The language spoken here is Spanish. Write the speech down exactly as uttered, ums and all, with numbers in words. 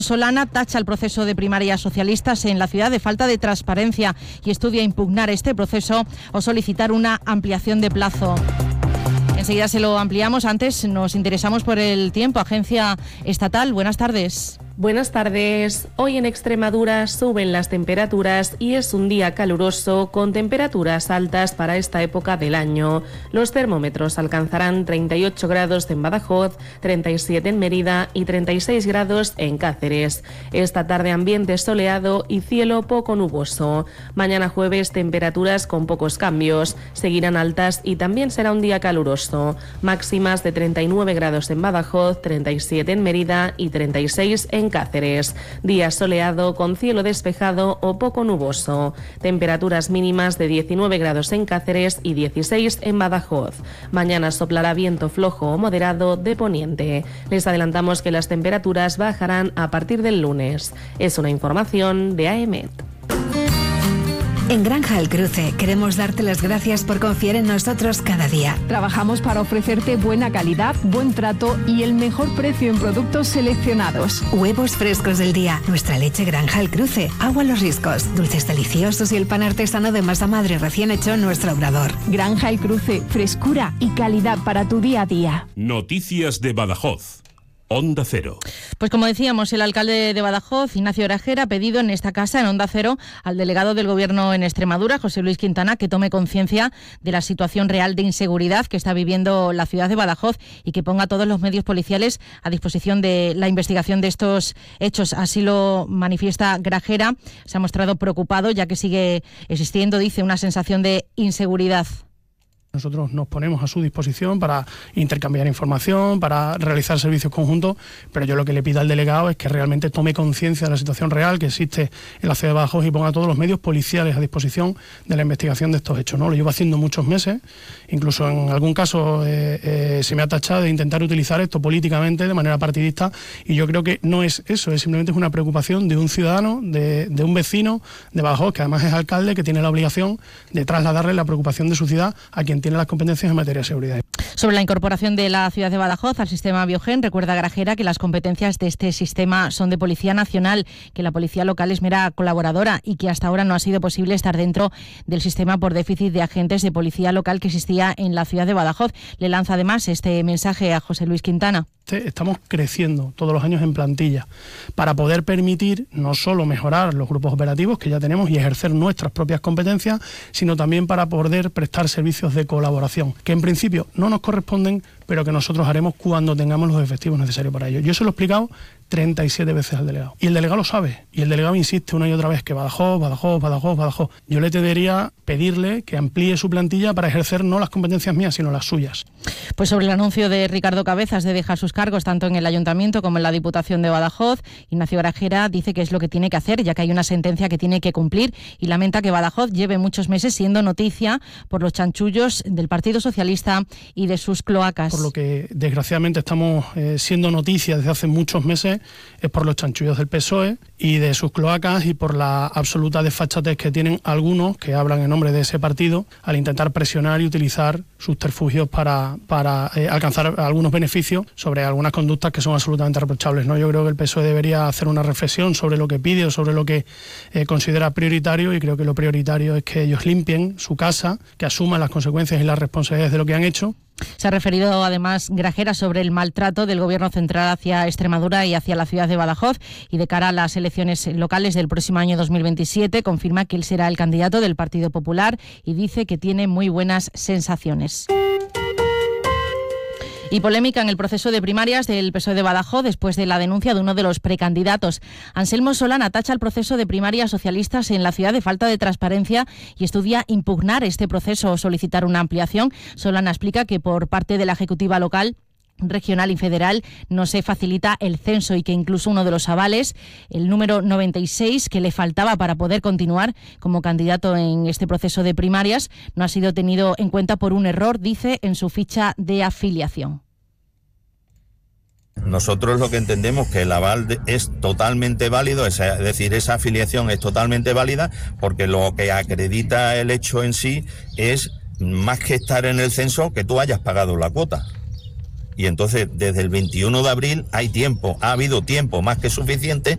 Solana tacha el proceso de primarias socialistas en la ciudad de falta de transparencia y estudia impugnar este proceso o solicitar una ampliación de plazo. Enseguida se lo ampliamos. Antes nos interesamos por el tiempo. Agencia Estatal, buenas tardes. Buenas tardes. Hoy en Extremadura suben las temperaturas y es un día caluroso con temperaturas altas para esta época del año. Los termómetros alcanzarán treinta y ocho grados en Badajoz, treinta y siete en Mérida y treinta y seis grados en Cáceres. Esta tarde ambiente soleado y cielo poco nuboso. Mañana jueves temperaturas con pocos cambios. Seguirán altas y también será un día caluroso. Máximas de treinta y nueve grados en Badajoz, treinta y siete en Mérida y treinta y seis en Cáceres. Día soleado con cielo despejado o poco nuboso. Temperaturas mínimas de diecinueve grados en Cáceres y dieciséis en Badajoz. Mañana soplará viento flojo o moderado de poniente. Les adelantamos que las temperaturas bajarán a partir del lunes. Es una información de AEMET. En Granja El Cruce queremos darte las gracias por confiar en nosotros cada día. Trabajamos para ofrecerte buena calidad, buen trato y el mejor precio en productos seleccionados. Huevos frescos del día, nuestra leche Granja El Cruce, agua Los Riscos, dulces deliciosos y el pan artesano de masa madre recién hecho en nuestro obrador. Granja El Cruce, frescura y calidad para tu día a día. Noticias de Badajoz. Onda Cero. Pues como decíamos, el alcalde de Badajoz, Ignacio Grajera, ha pedido en esta casa, en Onda Cero, al delegado del Gobierno en Extremadura, José Luis Quintana, que tome conciencia de la situación real de inseguridad que está viviendo la ciudad de Badajoz y que ponga todos los medios policiales a disposición de la investigación de estos hechos. Así lo manifiesta Grajera. Se ha mostrado preocupado ya que sigue existiendo, dice, una sensación de inseguridad. Nosotros nos ponemos a su disposición para intercambiar información, para realizar servicios conjuntos, pero yo lo que le pido al delegado es que realmente tome conciencia de la situación real que existe en la ciudad de Badajoz y ponga todos los medios policiales a disposición de la investigación de estos hechos, ¿no? Lo llevo haciendo muchos meses, incluso en algún caso eh, eh, se me ha tachado de intentar utilizar esto políticamente de manera partidista y yo creo que no es eso, es simplemente es una preocupación de un ciudadano, de, de un vecino de Badajoz, que además es alcalde, que tiene la obligación de trasladarle la preocupación de su ciudad a quien tiene las competencias en materia de seguridad. Sobre la incorporación de la ciudad de Badajoz al sistema Biogen, recuerda Grajera que las competencias de este sistema son de Policía Nacional, que la policía local es mera colaboradora y que hasta ahora no ha sido posible estar dentro del sistema por déficit de agentes de policía local que existía en la ciudad de Badajoz. Le lanza además este mensaje a José Luis Quintana. Estamos creciendo todos los años en plantilla para poder permitir no solo mejorar los grupos operativos que ya tenemos y ejercer nuestras propias competencias, sino también para poder prestar servicios de colaboración, que en principio no nos corresponden, pero que nosotros haremos cuando tengamos los efectivos necesarios para ello. Yo se lo he explicado treinta y siete veces al delegado. Y el delegado lo sabe. Y el delegado insiste una y otra vez que Badajoz, Badajoz, Badajoz, Badajoz. Yo le debería pedirle que amplíe su plantilla para ejercer no las competencias mías, sino las suyas. Pues sobre el anuncio de Ricardo Cabezas de dejar sus cargos tanto en el Ayuntamiento como en la Diputación de Badajoz, Ignacio Grajera dice que es lo que tiene que hacer, ya que hay una sentencia que tiene que cumplir y lamenta que Badajoz lleve muchos meses siendo noticia por los chanchullos del Partido Socialista y de sus cloacas. Por lo que desgraciadamente estamos eh, siendo noticia desde hace muchos meses es por los chanchullos del P S O E y de sus cloacas y por la absoluta desfachatez que tienen algunos que hablan en nombre de ese partido al intentar presionar y utilizar subterfugios para, para eh, alcanzar algunos beneficios sobre algunas conductas que son absolutamente reprochables, ¿no? Yo creo que el P S O E debería hacer una reflexión sobre lo que pide o sobre lo que eh, considera prioritario y creo que lo prioritario es que ellos limpien su casa, que asuman las consecuencias y las responsabilidades de lo que han hecho. Se ha referido además Grajera sobre el maltrato del Gobierno central hacia Extremadura y hacia la ciudad de Badajoz y de cara a las elecciones locales del próximo año dos mil veintisiete confirma que él será el candidato del Partido Popular y dice que tiene muy buenas sensaciones. Y polémica en el proceso de primarias del P S O E de Badajoz después de la denuncia de uno de los precandidatos. Anselmo Solana tacha el proceso de primarias socialistas en la ciudad de falta de transparencia y estudia impugnar este proceso o solicitar una ampliación. Solana explica que por parte de la Ejecutiva local, regional y federal no se facilita el censo y que incluso uno de los avales, el número noventa y seis, que le faltaba para poder continuar como candidato en este proceso de primarias, no ha sido tenido en cuenta por un error, dice, en su ficha de afiliación. Nosotros lo que entendemos que el aval de, es totalmente válido, es, es decir, esa afiliación es totalmente válida porque lo que acredita el hecho en sí es, más que estar en el censo, que tú hayas pagado la cuota. Y entonces, desde el veintiuno de abril hay tiempo, ha habido tiempo más que suficiente